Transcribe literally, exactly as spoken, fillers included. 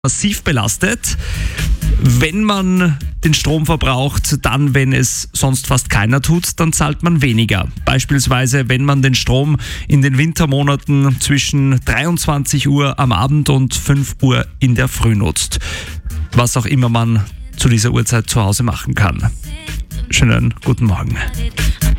massiv belastet. Wenn man den Strom verbraucht, dann, wenn es sonst fast keiner tut, dann zahlt man weniger. Beispielsweise, wenn man den Strom in den Wintermonaten zwischen dreiundzwanzig Uhr am Abend und fünf Uhr in der Früh nutzt. Was auch immer man zu dieser Uhrzeit zu Hause machen kann. Schönen guten Morgen.